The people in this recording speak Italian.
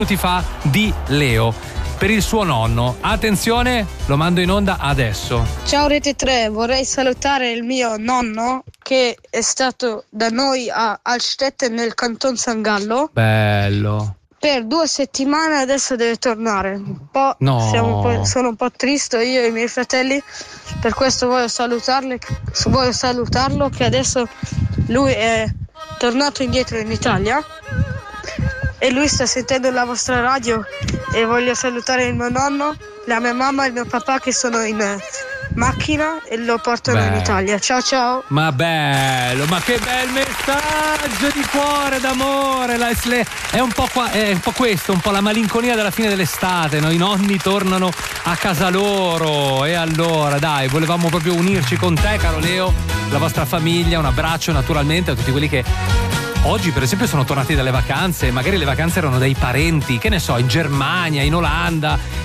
minuti fa di Leo per il suo nonno. Attenzione, lo mando in onda adesso. Ciao Rete 3, vorrei salutare il mio nonno che è stato da noi a Altstetten nel canton San Gallo. Bello. Per 2 settimane, adesso deve tornare. Sono un po' triste io e i miei fratelli, per questo voglio salutarlo che adesso lui è tornato indietro in Italia e lui sta sentendo la vostra radio e voglio salutare il mio nonno, la mia mamma e il mio papà che sono in macchina e lo portano in Italia. Ciao ciao. Ma bello, ma che bel messaggio di cuore, d'amore. È un po' questo, un po' la malinconia della fine dell'estate, no? I nonni tornano a casa loro e allora dai, volevamo proprio unirci con te, caro Leo, la vostra famiglia. Un abbraccio naturalmente a tutti quelli che oggi per esempio sono tornati dalle vacanze, magari le vacanze erano dei parenti, che ne so, in Germania, in Olanda,